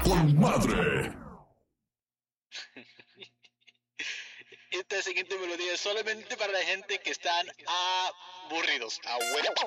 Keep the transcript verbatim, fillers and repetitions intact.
con madre. Esta siguiente melodía es solamente para la gente que están aburridos. A huevo.